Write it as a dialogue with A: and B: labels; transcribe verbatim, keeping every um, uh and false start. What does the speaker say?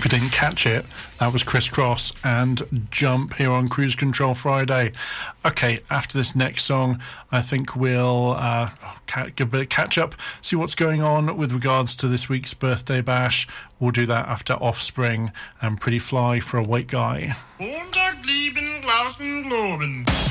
A: If you didn't catch it, that was Criss Cross and Jump here on Cruise Control Friday. Okay, after this next song, I think we'll uh, give a bit of catch up, see what's going on with regards to this week's birthday bash. We'll do that after Offspring and Pretty Fly for a White Guy.
B: Montag, lieben, Glauben, Globen.